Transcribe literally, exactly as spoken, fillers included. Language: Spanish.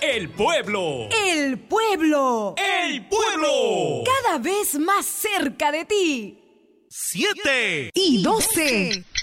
El pueblo. El pueblo. El pueblo. Cada vez más cerca de ti. Siete. Y doce.